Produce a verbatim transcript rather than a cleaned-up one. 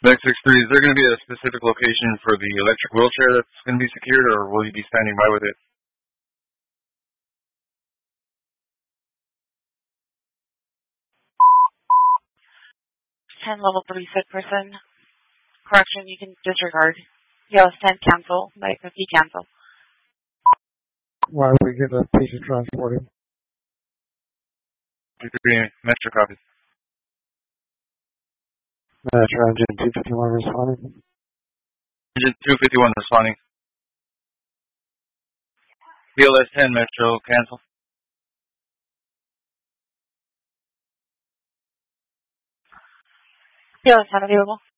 Next six three, is there going to be a specific location for the electric wheelchair that's going to be secured, or will you be standing by with it? ten level three sick person. Correction, you can disregard. Yellow ten cancel. Light fifty cancel. Why would we get a patient transported? two three, Metro copy. Metro engine two fifty-one responding. Engine two fifty-one responding. B L S ten Metro, cancel. B L S ten available.